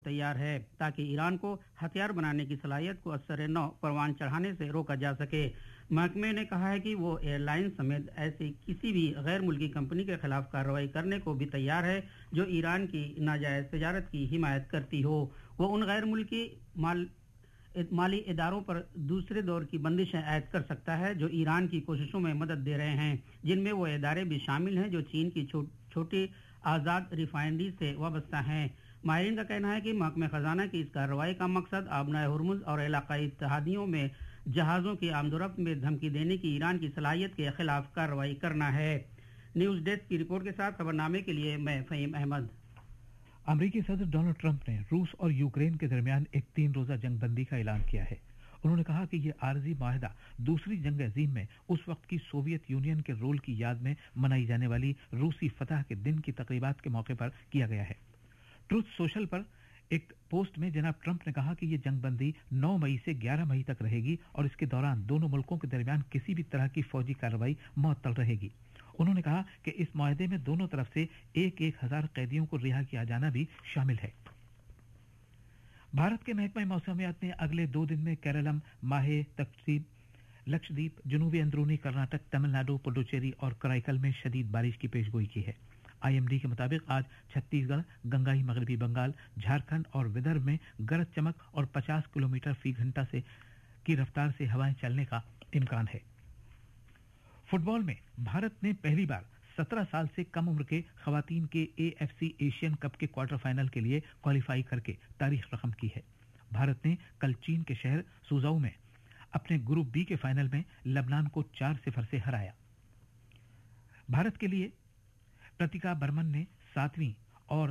तैयार है ताकि ईरान को हथियार बनाने की सलाहियत को असर नौ परवान चढ़ाने से रोका जा सके। महकमे ने कहा है कि वो एयरलाइन समेत ऐसी किसी भी गैर मुल्की कंपनी के खिलाफ कार्रवाई करने को भी तैयार है जो ईरान की नाजायज तजारत की हिमायत करती हो। वो उन गैर मुल्की माली इदारों पर दूसरे दौर की बंदिशें आयद कर सकता है जो ईरान की कोशिशों में मदद दे रहे हैं, जिनमें वो इदारे भी शामिल हैं जो चीन की छोटी आज़ाद रिफाइनरी से वाबस्ता हैं। माहिरीन का कहना है कि महकमे खजाना की इस कार्रवाई का मकसद आबनाए हुर्मुज़ और इलाकाई इत्तेहादियों में जहाज़ों की आमदोरफ्त में धमकी देने की ईरान की सलाहियत के खिलाफ कार्रवाई करना है। न्यूज़ डेस्क की रिपोर्ट के साथ खबरनामे के लिए मैं फ़हीम अहमद। अमेरिकी सदर डोनाल्ड ट्रंप ने रूस और यूक्रेन के दरमियान एक 3 रोज़ा जंगबंदी का ऐलान किया है। उन्होंने कहा कि यह आरजी माहिदा दूसरी जंग अजीम में उस वक्त की सोवियत यूनियन के रोल की याद में मनाई जाने वाली रूसी फतह के दिन की तकरीबात के मौके पर किया गया है। ट्रुथ सोशल पर एक पोस्ट में जनाब ट्रंप ने कहा कि यह जंगबंदी 9 मई से 11 मई तक रहेगी और इसके दौरान दोनों मुल्कों के दरमियान किसी भी तरह की फौजी कार्रवाई मुअत्तल रहेगी। उन्होंने कहा कि इस मुआहदे में दोनों तरफ से 1,000 कैदियों को रिहा किया जाना भी शामिल है। भारत के महकमा मौसमियात ने अगले 2 दिन में केरलम, माहे, लक्षद्वीप, जनूबी अंदरूनी कर्नाटक, तमिलनाडु, पुडुचेरी और कराईकल में शदीद बारिश की पेशगोई की है। आईएमडी के मुताबिक आज छत्तीसगढ़, गंगाई मगरबी बंगाल, झारखंड और विदर्भ में गरज चमक और 50 किलोमीटर फी घंटा की रफ्तार से हवाएं चलने का इम्कान है। फुटबॉल में भारत ने पहली बार 17 साल से कम उम्र के खवातीन के एएफसी एशियन कप के क्वार्टर फाइनल के लिए क्वालिफाई करके तारीख रकम की है। भारत ने कल चीन के शहर सुजाऊ में अपने ग्रुप बी के फाइनल में लबनान को 4-0 से हराया। भारत के लिए प्रतिका बर्मन ने 7वीं और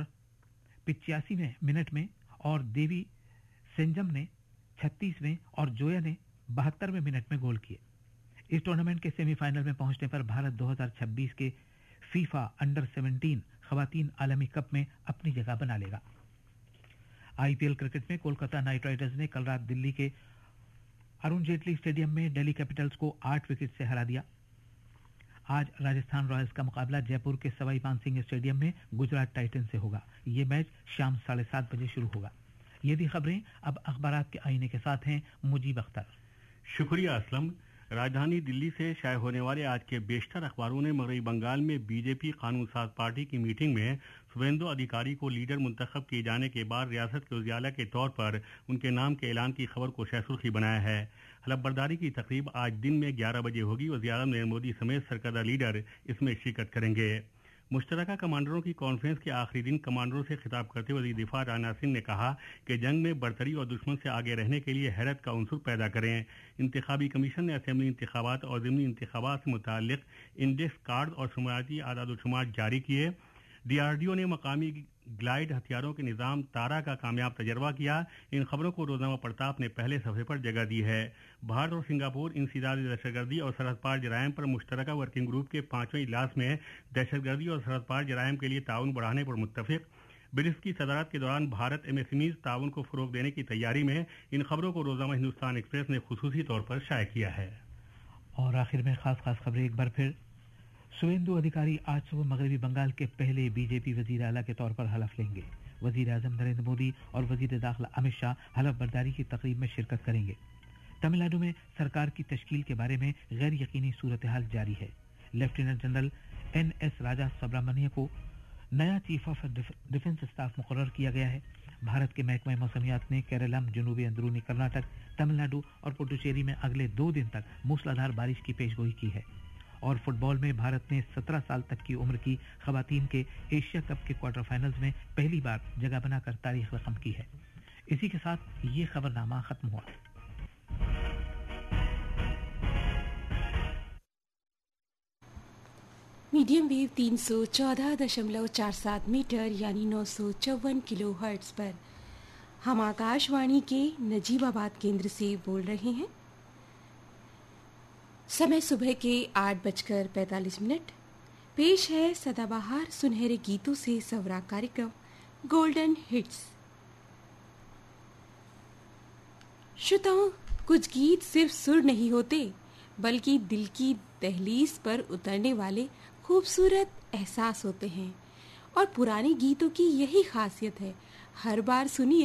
85वें मिनट में और देवी सेंजम ने 36वें और जोया ने 72वें मिनट में गोल किए। इस टूर्नामेंट के सेमीफाइनल में पहुंचने पर भारत 2026 के फीफा अंडर 17 खवातीन आलमी कप में अपनी जगह बना लेगा। आईपीएल क्रिकेट में कोलकाता नाइट राइडर्स ने कल रात दिल्ली के अरुण जेटली स्टेडियम में दिल्ली कैपिटल्स को 8 विकेट से हरा दिया। आज राजस्थान रॉयल्स का मुकाबला जयपुर के सवाई मानसिंह स्टेडियम में गुजरात टाइटंस से होगा। ये मैच शाम 7:30 बजे शुरू होगा। ये थी खबरें। अब अखबारात के आईने के साथ हैं मुजीब अख्तर। शुक्रिया असलम। राजधानी दिल्ली से शाये होने वाले आज के बेशतर अखबारों ने मगरबी बंगाल में बीजेपी कानून साज पार्टी की मीटिंग में शुभेंदु अधिकारी को लीडर मुंतखब किए जाने के बाद रियासत के उजियाला के तौर पर उनके नाम के ऐलान की खबर को सुर्खी बनाया है। हलफ बर्दारी की तकरीब आज दिन में 11 बजे होगी। वज़ीर आज़म नरेंद्र मोदी समेत सरकर्दा लीडर इसमें शिरकत करेंगे। मुश्तरका कमांडरों की कॉन्फ्रेंस के आखिरी दिन कमांडरों से खिताब करते हुए वज़ीर दिफा राजनाथ सिंह ने कहा कि जंग में बरतरी और दुश्मन से आगे रहने के लिए हैरत का उनसुर पैदा करें। इंतखाबी कमीशन ने असेंबली इंतखाबात और ज़िमनी इंतखाबात से मुताल्लिक इंडेक्स कार्ड और शुमारती आदाद-ओ-शुमार जारी किए। डीआरडीओ ने मकामी ग्लाइड हथियारों के निज़ाम तारा का कामयाब तजर्बा किया। इन खबरों को रोज़नामा प्रताप ने पहले सफ़े पर जगह दी है। भारत और सिंगापुर इंसदादी दहशतगर्दी और सरहद पार जराइम पर मुश्तरका वर्किंग ग्रुप के 5वें इजलास में दहशतगर्दी और सरहद पार जराइम के लिए ताउन बढ़ाने पर मुत्तफिक। ब्रिक्स की सदारत के दौरान भारत एमएसएमईज ताउन को फ़रोग़ देने की तैयारी में। इन खबरों को रोज़नामा हिंदुस्तान एक्सप्रेस ने खुसूसी तौर पर शाये किया है। और आखिर में खास खबरें एक बार फिर। शुभेंदु अधिकारी आज सुबह मगरबी बंगाल के पहले बीजेपी वजीर आला के तौर पर हलफ लेंगे। वजीर आजम नरेंद्र मोदी और वजीर दाखिला अमित शाह हलफ बर्दारी की तकरीब में शिरकत करेंगे। तमिलनाडु में सरकार की तश्कील के बारे में गैर यकीनी सूरत हाल जारी है। लेफ्टिनेंट जनरल NS राजा सुब्रमण्यम को नया चीफ ऑफ डिफेंस स्टाफ मुकर्रर किया गया है। भारत के महकमा मौसमियात ने केरलम, जनूबी अंदरूनी कर्नाटक, तमिलनाडु और पुडुचेरी में अगले 2 दिन तक मूसलाधार बारिश की पेशगोई की है। और फुटबॉल में भारत ने 17 साल तक की उम्र की खवातीन के एशिया कप के क्वार्टर फाइनल्स में पहली बार जगह बनाकर तारीख रकम की है। इसी के साथ ये खबरनामा खत्म हुआ। मीडियम वेव 314.47 मीटर यानी 954 किलो हर्ट्ज पर हम आकाशवाणी के नजीबाबाद केंद्र से बोल रहे हैं। समय सुबह के 8:45। पेश है सदाबहार सुनहरे गीतों से सवरा कार्यक्रम गोल्डन हिट्स। श्रोताओं, कुछ गीत सिर्फ सुर नहीं होते बल्कि दिल की दहलीज पर उतरने वाले खूबसूरत एहसास होते हैं। और पुराने गीतों की यही खासियत है, हर बार सुनिए